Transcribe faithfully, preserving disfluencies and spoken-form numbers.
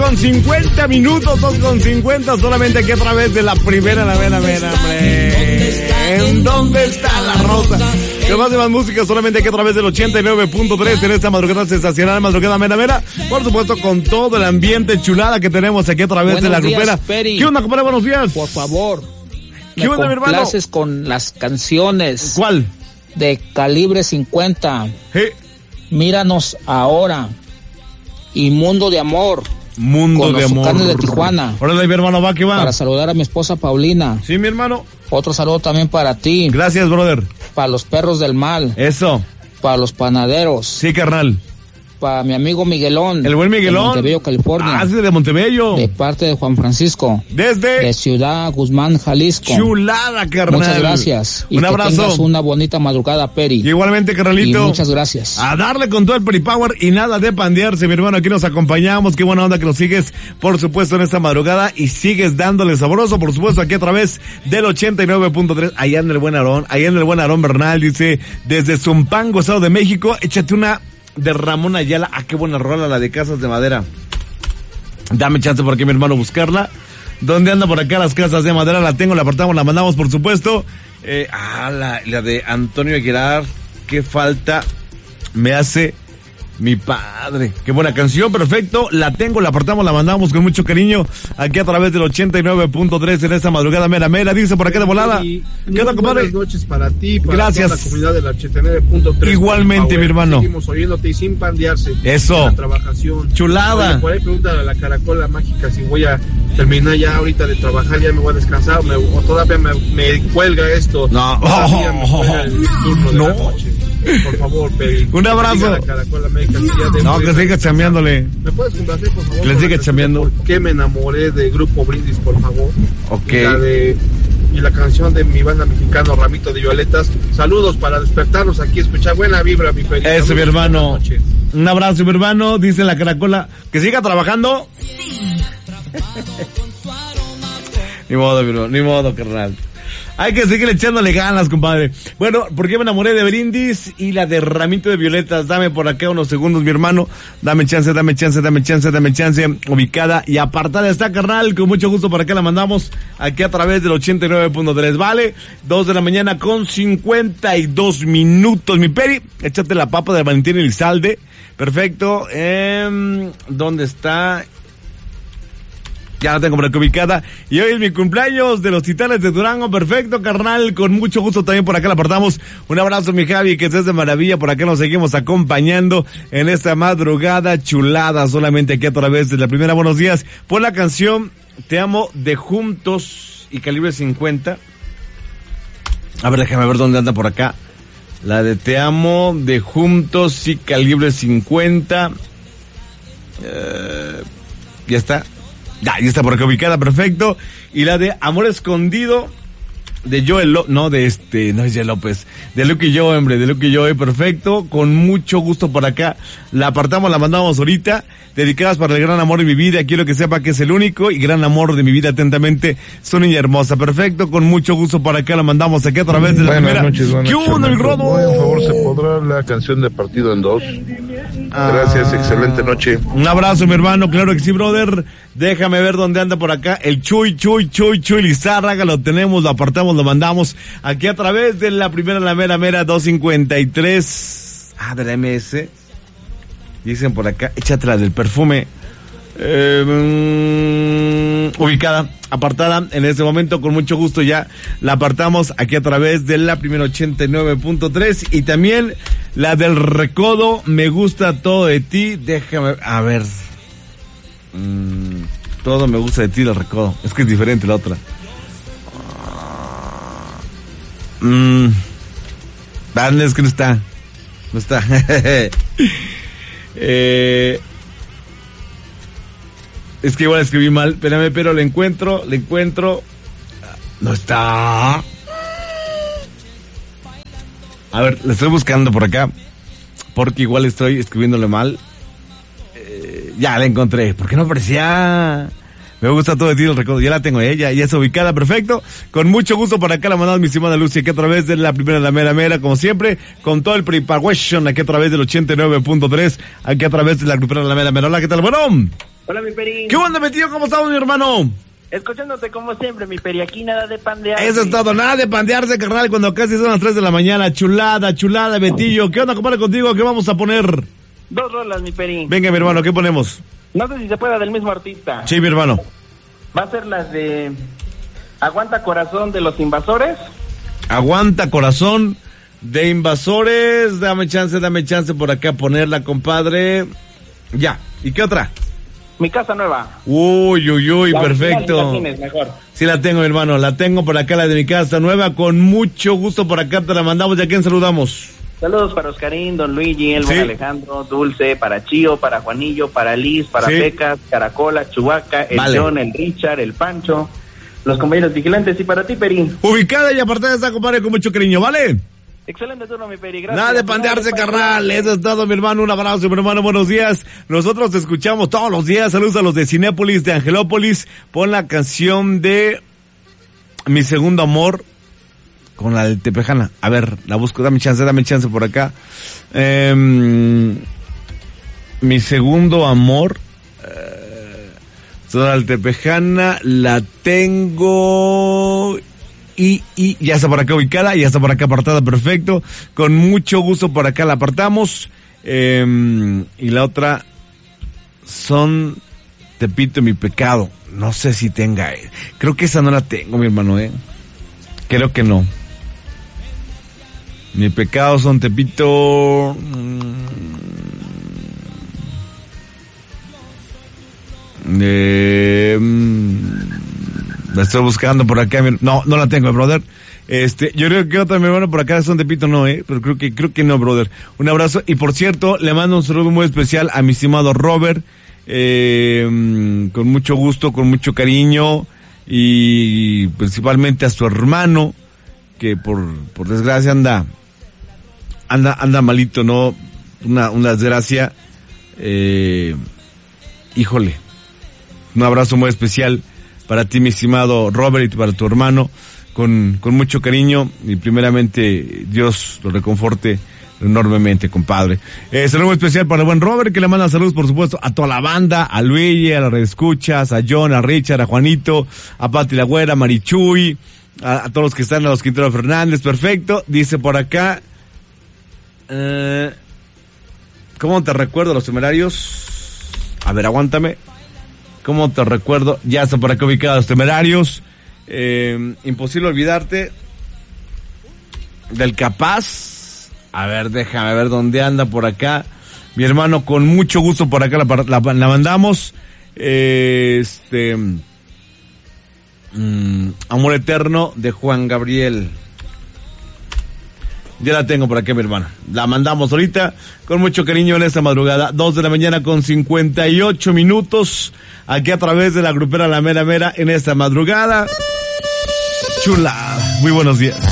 con cincuenta minutos, dos con cincuenta, solamente aquí a través de la primera, la mera, mera, ¿en dónde está la rosa? Que más de más música, solamente aquí a través del ochenta y nueve punto tres en esta madrugada sensacional, madrugada mera, mera. Por supuesto, con todo el ambiente chulada que tenemos aquí a través Buenos de la días, grupera. Peri. ¿Qué onda, compadre? Buenos días. Por favor, ¿Qué me onda, mi hermano? complaces con las canciones. ¿Cuál? De Calibre cincuenta. Sí. Míranos ahora. Y Mundo de Amor. Mundo con de los amor. Tucanes de Tijuana. Órale, mi hermano, va que va. Para saludar a mi esposa Paulina. Sí, mi hermano. Otro saludo también para ti. Gracias, brother. Para los perros del mal. Eso. Para los panaderos. Sí, carnal. Para mi amigo Miguelón. El buen Miguelón. De Montebello, California. Ah, sí, de Montebello. De parte de Juan Francisco. Desde. De Ciudad Guzmán, Jalisco. Chulada, carnal. Muchas gracias. Y un que abrazo. tengas una bonita madrugada, Peri. Igualmente, carnalito. Y muchas gracias. A darle con todo el Peripower y nada de pandearse, mi hermano. Aquí nos acompañamos. Qué buena onda que nos sigues, por supuesto, en esta madrugada. Y sigues dándole sabroso, por supuesto, aquí a través del ochenta y nueve punto tres. Allá en el buen Aarón. Allá en el buen Aarón Bernal. Dice, desde Zumpango, Estado de México. Échate una de Ramón Ayala. Ah, qué buena rola, la de Casas de Madera. Dame chance por aquí, mi hermano, buscarla. ¿Dónde anda por acá las Casas de Madera? La tengo, la apartamos, la mandamos, por supuesto. Eh, ah, la, la de Antonio Aguilar. Qué falta me hace mi padre. Qué buena canción, perfecto. La tengo, la apartamos, la mandamos con mucho cariño aquí a través del ochenta y nueve punto tres en esta madrugada mera mera. Dice por acá de volada. Y ¿Qué onda, compadre? Buenas noches para ti, para Gracias. toda la comunidad del ochenta y nueve punto tres. Igualmente, mi hermano. Seguimos oyéndote y sin pandearse. Eso. La trabajación. Chulada. Oye, por ahí pregúntale a la caracola mágica si voy a terminar ya ahorita de trabajar, ya me voy a descansar, me, o todavía me, me cuelga esto. No. Todavía me cuelga el turno de No. la noche. Por favor, Peri. Un abrazo. Diga a la Caracola México que ya de- No, que siga chambeándole. ¿Me puedes complacer, por favor? Que le con siga la canción chambeando. de ¿Por qué me enamoré de Grupo Brindis, por favor? Ok. Y la de y la canción de mi banda mexicana Ramito de Violetas. Saludos para despertarnos aquí, escuchar buena vibra, mi Peri. Eso, Saludos, mi hermano. buenas noches. Un abrazo, mi hermano. Dice la Caracola. Que siga trabajando. Ni modo, mi hermano. Ni modo, carnal. Hay que seguir echándole ganas, compadre. Bueno, porque me enamoré de Brindis y la de Ramito de Violetas. Dame por acá unos segundos, mi hermano. Dame chance, dame chance, dame chance, dame chance. Ubicada y apartada está, carnal. Con mucho gusto por acá la mandamos aquí a través del ochenta y nueve punto tres. Vale, dos de la mañana con cincuenta y dos minutos. Mi Peri, échate la papa de Valentín Elizalde. Perfecto. Eh, ¿Dónde está? Ya la tengo por aquí ubicada. Y hoy es mi cumpleaños de los Titanes de Durango. Perfecto, carnal. Con mucho gusto también por acá la apartamos. Un abrazo, mi Javi, que estés de maravilla. Por acá nos seguimos acompañando en esta madrugada chulada. Solamente aquí a través de la primera. Buenos días. Por la canción Te Amo de Juntos y Calibre cincuenta. A ver, déjame ver dónde anda por acá. La de Te Amo de Juntos y Calibre cincuenta. Uh, ya está. Ya, ya está por acá ubicada, perfecto. Y la de Amor Escondido de Joel López, no, de este, no es Joel López, de Luke y Joe, hombre, de Luke y Joe, perfecto, con mucho gusto por acá. La apartamos, la mandamos ahorita, dedicadas para el gran amor de mi vida. Quiero que sepa que es el único y gran amor de mi vida, atentamente, su niña hermosa, perfecto, con mucho gusto por acá la mandamos aquí a través de la Buenas primera. noches, buenas ¿Qué noches, onda, mi Marco? Rodo? Por favor, ¿se podrá la canción de Partido en Dos? Gracias, excelente noche. Un abrazo, mi hermano, claro que sí, brother. Déjame ver dónde anda por acá el Chuy, Chuy, Chuy, Chuy Lizárraga. Lo tenemos, lo apartamos, lo mandamos aquí a través de la primera, la mera, mera dos cincuenta y tres. Ah, de la M S. Dicen por acá, échatela del perfume. Eh, mm, ubicada, apartada en este momento, con mucho gusto ya la apartamos aquí a través de la primera ochenta y nueve punto tres. Y también la del Recodo, Me Gusta Todo de Ti. Déjame, a ver. Mm, todo me gusta de ti del Recodo. Es que es diferente la otra. Mm, ah, es que no está. No está. eh, es que igual escribí mal. Espérame, pero le encuentro, le encuentro. No está. A ver, le estoy buscando por acá. Porque igual estoy escribiéndole mal. Eh, ya la encontré. ¿Por qué no aparecía? Me gusta todo de ti el recuerdo. Ya la tengo ella, ya está ubicada, perfecto. Con mucho gusto para acá la mandamos mi estimada Lucy, aquí a través de la primera, la mera mera, como siempre, con todo el preparation, aquí a través del ochenta y nueve punto tres, aquí a través de la primera, la mera mera. Hola, ¿qué tal? Bueno. Hola, mi Peri. ¿Qué onda, mi tío? ¿Cómo estamos, mi hermano? Escuchándote como siempre, mi Peri. Aquí nada de pandear. Eso es todo, nada de pandearse, carnal, cuando casi son las tres de la mañana. Chulada, chulada, Betillo. ¿Qué onda, compadre, contigo? ¿Qué vamos a poner? Dos rolas, mi Peri. Venga, mi hermano, ¿qué ponemos? No sé si se pueda del mismo artista. Sí, mi hermano. Va a ser las de Aguanta Corazón de los Invasores. Aguanta Corazón de Invasores. Dame chance, dame chance por acá ponerla, compadre. Ya. ¿Y qué otra? Mi Casa Nueva. Uy, uy, uy, La perfecto. original, mejor. Sí la tengo, mi hermano. La tengo por acá, la de Mi Casa Nueva. Con mucho gusto por acá te la mandamos. ¿Y a quién saludamos? Saludos para Oscarín, Don Luigi, El Sí. Buen Alejandro, Dulce, para Chío, para Juanillo, para Liz, para Sí. Pecas, Caracola, Chubaca, el Vale. John, el Richard, el Pancho, los compañeros vigilantes y para ti, Peri. Ubicada y apartada está, compadre, con mucho cariño, ¿vale? Excelente turno, mi Peri. Gracias. Nada de pandearse, carnal. Eso es todo, mi hermano. Un abrazo, mi hermano. Buenos días. Nosotros te escuchamos todos los días. Saludos a los de Cinépolis, de Angelópolis. Pon la canción de Mi Segundo Amor con la del Tepejana. A ver, la busco. Dame chance, dame chance por acá. Eh, Mi Segundo Amor. Eh, la del Tepejana. La tengo... Y, y ya está por acá ubicada, ya está por acá apartada, perfecto. Con mucho gusto por acá la apartamos. Eh, y la otra son Tepito, Mi Pecado. No sé si tenga. Eh. Creo que esa no la tengo, mi hermano, eh. Creo que no. Mi Pecado son Tepito. Eh, La estoy buscando por acá. No, no la tengo, brother. Este, yo creo que otra mi hermano por acá son de Pito, no, eh. Pero creo que, creo que no, brother. Un abrazo. Y por cierto, le mando un saludo muy especial a mi estimado Robert. Eh, con mucho gusto, con mucho cariño. Y principalmente a su hermano, que por, por desgracia anda, anda, anda malito, ¿no? Una, una desgracia. Eh, híjole. Un abrazo muy especial para ti, mi estimado Robert, y para tu hermano, con, con mucho cariño, y primeramente Dios lo reconforte enormemente, compadre. Eh, saludo especial para el buen Robert, que le manda saludos, por supuesto, a toda la banda, a Luigi, a las Redescuchas, a John, a Richard, a Juanito, a Pati la Güera, a Marichuy, a, a todos los que están, a los Quintero Fernández, perfecto. Dice por acá, eh, ¿cómo te recuerdo los temerarios? A ver, aguántame. ¿Cómo te recuerdo? Ya está por acá ubicados los Temerarios. Eh, imposible olvidarte del Capaz. A ver, déjame ver dónde anda por acá. Mi hermano, con mucho gusto por acá la, la, la mandamos. Eh, este... Mm, Amor Eterno de Juan Gabriel. Ya la tengo por acá, mi hermano. La mandamos ahorita con mucho cariño en esta madrugada. Dos de la mañana con cincuenta y ocho minutos. Aquí a través de la grupera La Mera Mera en esta madrugada. Chula. Muy buenos días.